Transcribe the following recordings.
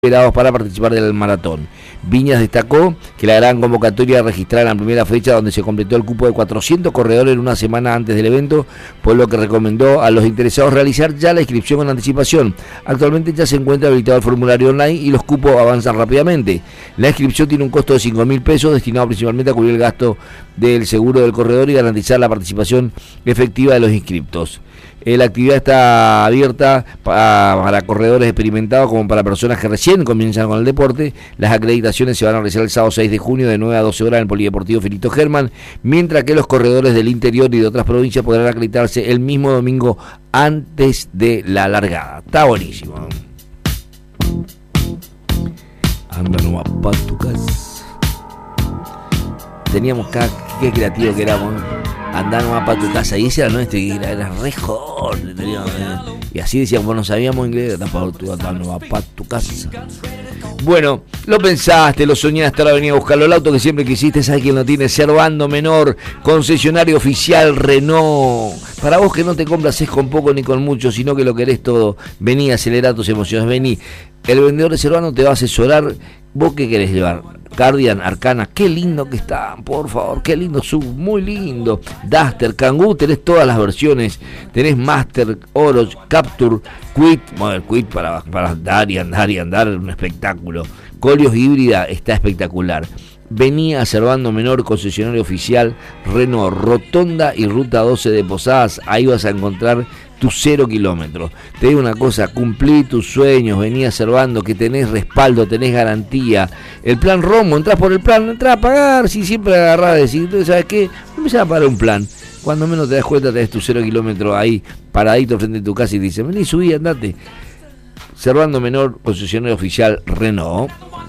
esperados para participar del maratón. Viñas destacó que la gran convocatoria registrada en la primera fecha, donde se completó el cupo de 400 corredores en una semana antes del evento, por lo que recomendó a los interesados realizar ya la inscripción con anticipación. Actualmente ya se encuentra habilitado el formulario online y los cupos avanzan rápidamente. La inscripción tiene un costo de 5.000 pesos, destinado principalmente a cubrir el gasto del seguro del corredor y garantizar la participación efectiva de los inscriptos. La actividad está abierta para corredores experimentados como para personas que recién comienzan con el deporte. Las acreditaciones se van a realizar el sábado 6 de junio de 9 a 12 horas en el Polideportivo Filito Germán, mientras que los corredores del interior y de otras provincias podrán acreditarse el mismo domingo antes de la largada. Está buenísimo. Anda nomás pa' tu casa. Teníamos qué creativo que éramos. Andar nomás para tu casa, y ese era nuestro, y era re joder, y así decíamos, bueno, no sabíamos inglés, andar nomás para tu casa. Bueno, lo pensaste, lo soñaste, ahora venía a buscarlo, el auto que siempre quisiste. ¿Sabes quién lo tiene? Servando Menor, concesionario oficial Renault. Para vos que no te complaces con poco ni con mucho, sino que lo querés todo, vení, acelera tus emociones, vení. El vendedor de Servando te va a asesorar. ¿Vos qué querés llevar? Guardian, Arcana, qué lindo que están, por favor, qué lindo sub, muy lindo. Duster, Kangoo, tenés todas las versiones, tenés Master, Oro, Capture, Quid, bueno, el Quid para andar y andar, un espectáculo. Colios híbrida está espectacular. Vení a Servando Menor, concesionario oficial Renault, Rotonda y Ruta 12 de Posadas, ahí vas a encontrar tus 0 kilómetros. Te digo una cosa, cumplí tus sueños, vení a Servando, que tenés respaldo, tenés garantía. El plan Romo, entrás por el plan, entrás a pagar, si siempre agarrás, decís, ¿sabes qué? Empezás a pagar un plan. Cuando menos te das cuenta, tenés tus 0 kilómetros ahí, paradito frente a tu casa y te dicen, vení, subí, andate. Servando Menor, concesionario oficial Renault.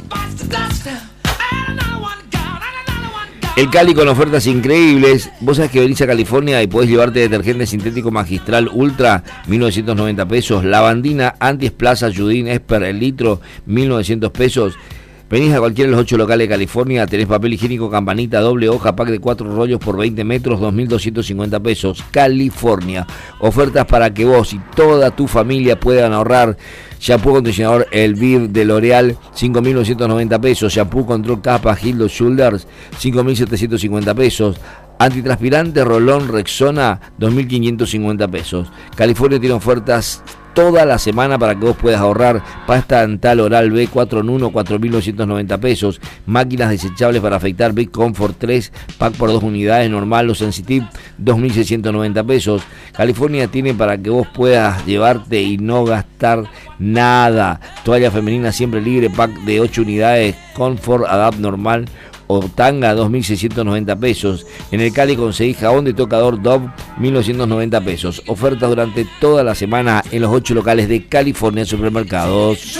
El Cali con ofertas increíbles. Vos sabés que venís a California y podés llevarte detergente sintético Magistral Ultra, 1.990 pesos. Lavandina Anti-Plaza Judín Esper, el litro, 1.900 pesos. Venís a cualquiera de los 8 locales de California, tenés papel higiénico Campanita, doble hoja, pack de 4 rollos por 20 metros, 2.250 pesos. California. Ofertas para que vos y toda tu familia puedan ahorrar. Shampoo acondicionador El Viv de L'Oreal, 5.990 pesos. Shampoo Control Capa Hildo Shoulders, 5.750 pesos. Antitranspirante Rolón Rexona, 2.550 pesos. California tiene ofertas toda la semana para que vos puedas ahorrar. Pasta dental oral B4 en 1, 4.990 pesos. Máquinas desechables para afeitar Big Comfort 3, pack por 2 unidades, normal o sensitive, 2.690 pesos. California tiene para que vos puedas llevarte y no gastar nada. Toalla femenina siempre libre, pack de 8 unidades, Comfort Adapt normal o tanga, 2.690 pesos. En el Cali conseguís jabón de tocador Dove, 1.990 pesos. Ofertas durante toda la semana en los 8 locales de California Supermercados.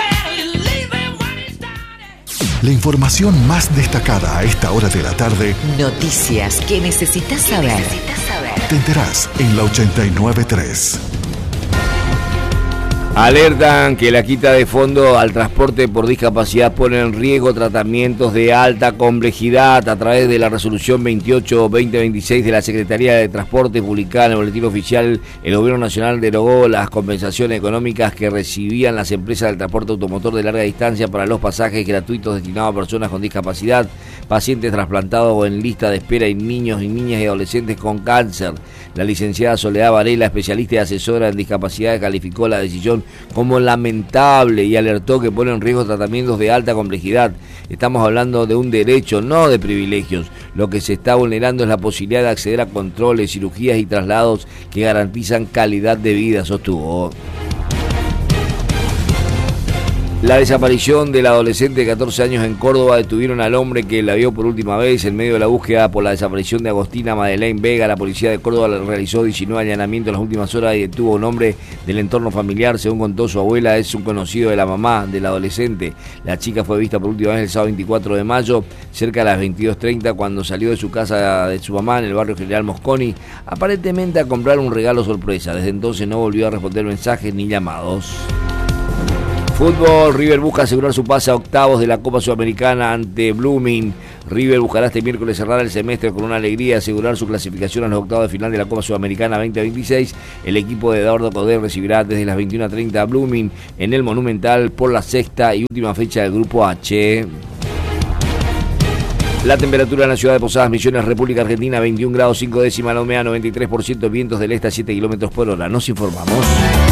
La información más destacada a esta hora de la tarde. Noticias que necesitas saber. Te enterás en la 89.3. Alertan que la quita de fondo al transporte por discapacidad pone en riesgo tratamientos de alta complejidad. A través de la resolución 28-2026 de la Secretaría de Transporte publicada en el Boletín Oficial, el Gobierno Nacional derogó las compensaciones económicas que recibían las empresas del transporte automotor de larga distancia para los pasajes gratuitos destinados a personas con discapacidad, pacientes trasplantados o en lista de espera y niños y niñas y adolescentes con cáncer. La licenciada Soledad Varela, especialista y asesora en discapacidad, calificó la decisión como lamentable y alertó que pone en riesgo tratamientos de alta complejidad. Estamos hablando de un derecho, no de privilegios. Lo que se está vulnerando es la posibilidad de acceder a controles, cirugías y traslados que garantizan calidad de vida, sostuvo. La desaparición del adolescente de 14 años en Córdoba. Detuvieron al hombre que la vio por última vez. En medio de la búsqueda por la desaparición de Agostina Madeleine Vega, la policía de Córdoba realizó 19 allanamientos en las últimas horas y detuvo a un hombre del entorno familiar. Según contó su abuela, es un conocido de la mamá del adolescente. La chica fue vista por última vez el sábado 24 de mayo, cerca de las 22:30, cuando salió de su casa de su mamá en el barrio General Mosconi, aparentemente a comprar un regalo sorpresa. Desde entonces no volvió a responder mensajes ni llamados. Fútbol, River busca asegurar su pase a octavos de la Copa Sudamericana ante Blooming. River buscará este miércoles cerrar el semestre con una alegría, asegurar su clasificación a los octavos de final de la Copa Sudamericana 2026. El equipo de Eduardo Codé recibirá desde las 21:30 a Blooming en el Monumental por la sexta y última fecha del Grupo H. La temperatura en la ciudad de Posadas Misiones, República Argentina, 21 grados 5 décimas, la humedad 93%, vientos del este a 7 kilómetros por hora. Nos informamos.